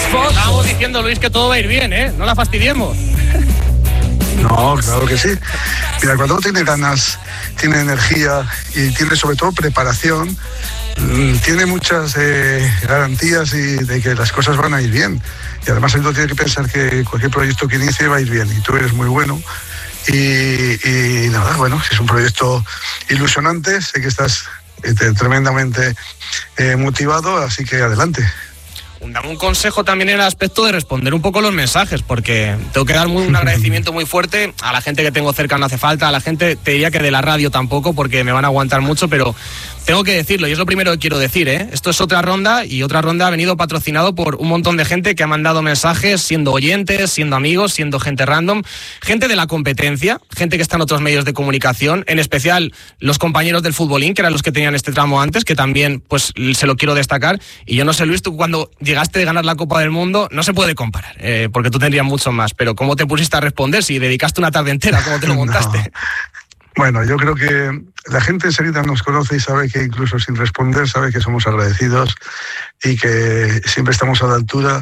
Estábamos diciendo, Luis, que todo va a ir bien, ¿eh? No la fastidiemos. No, claro que sí. Mira, cuando uno tiene ganas, tiene energía y tiene sobre todo preparación, tiene muchas garantías de que las cosas van a ir bien. Y además uno tiene que pensar que cualquier proyecto que inicie va a ir bien. Y tú eres muy bueno. Y nada, bueno, es un proyecto ilusionante. Sé que estás tremendamente motivado, así que adelante. Dame un consejo también en el aspecto de responder un poco los mensajes, porque tengo que dar un agradecimiento muy fuerte a la gente que tengo cerca, no hace falta, a la gente, te diría que de la radio tampoco, porque me van a aguantar mucho, pero tengo que decirlo, y es lo primero que quiero decir, ¿eh? Esto es otra ronda, y otra ronda ha venido patrocinado por un montón de gente que ha mandado mensajes, siendo oyentes, siendo amigos, siendo gente random, gente de la competencia, gente que está en otros medios de comunicación, en especial los compañeros del Futbolín, que eran los que tenían este tramo antes, que también pues se lo quiero destacar. Y yo no sé, Luis, tú cuando llegaste a ganar la Copa del Mundo, no se puede comparar, porque tú tendrías mucho más, pero ¿cómo te pusiste a responder si dedicaste una tarde entera? ¿Cómo te lo montaste? No. Bueno, yo creo que la gente enseguida nos conoce y sabe que incluso sin responder sabe que somos agradecidos y que siempre estamos a la altura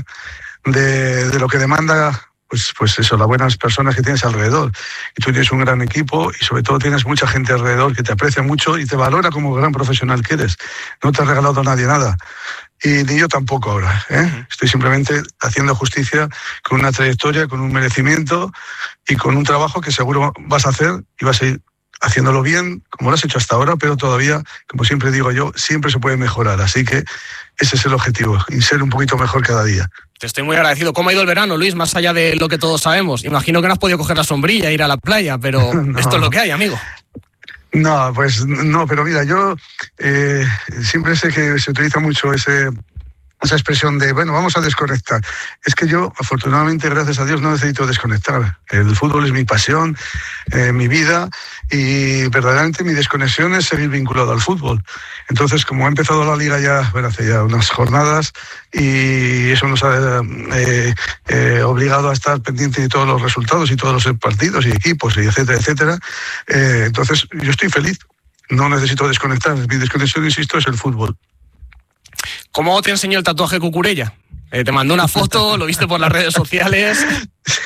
de lo que demanda pues eso, las buenas personas que tienes alrededor. Y tú tienes un gran equipo y sobre todo tienes mucha gente alrededor que te aprecia mucho y te valora como gran profesional que eres. No te ha regalado nadie nada. Y ni yo tampoco ahora, ¿eh? Estoy simplemente haciendo justicia con una trayectoria, con un merecimiento y con un trabajo que seguro vas a hacer y vas a ir haciéndolo bien, como lo has hecho hasta ahora, pero todavía, como siempre digo yo, siempre se puede mejorar. Así que ese es el objetivo, y ser un poquito mejor cada día. Te estoy muy agradecido. ¿Cómo ha ido el verano, Luis? Más allá de lo que todos sabemos. Imagino que no has podido coger la sombrilla e ir a la playa, pero no. Esto es lo que hay, amigo. No, pues no, pero mira, yo siempre sé que se utiliza mucho esa expresión de, bueno, vamos a desconectar. Es que yo, afortunadamente, gracias a Dios, no necesito desconectar. El fútbol es mi pasión, mi vida, y verdaderamente mi desconexión es seguir vinculado al fútbol. Entonces, como ha empezado la Liga ya, bueno, hace ya unas jornadas, y eso nos ha obligado a estar pendiente de todos los resultados y todos los partidos y equipos, y etcétera, etcétera. Entonces, yo estoy feliz. No necesito desconectar. Mi desconexión, insisto, es el fútbol. ¿Cómo te enseñó el tatuaje Cucurella? Te mandó una foto, lo viste por las redes sociales.